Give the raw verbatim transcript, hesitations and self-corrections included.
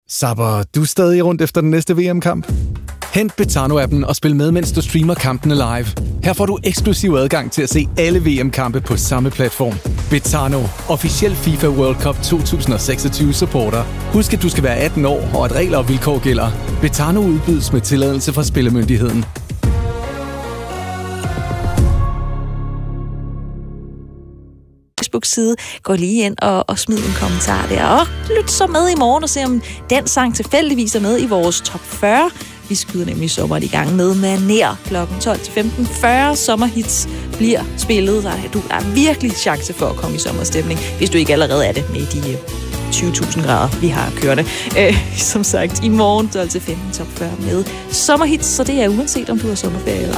Zapper du stadig rundt efter den næste V M-kamp? Hent Betano-appen og spil med, mens du streamer kampene live. Her får du eksklusiv adgang til at se alle V M-kampe på samme platform. Betano, officiel FIFA World Cup to tusind og seksogtyve supporter. Husk, at du skal være atten år, og at regler og vilkår gælder. Betano udbydes med tilladelse fra Spillemyndigheden. Facebook-side. Gå lige ind og, og smid en kommentar der. Og lyt så med i morgen og se, om den sang tilfældigvis er med i vores top fyrre. Vi skyder nemlig sommeren i gang med Manér klokken tolv til femten. fyrre sommerhits bliver spillet. Der er, du er virkelig chance for at komme i sommerstemning, hvis du ikke allerede er det med de tyve tusind grader, vi har kørende. Øh, som sagt, i morgen tolv til femten top fyrre med sommerhits, så det er uanset om du har sommerferie eller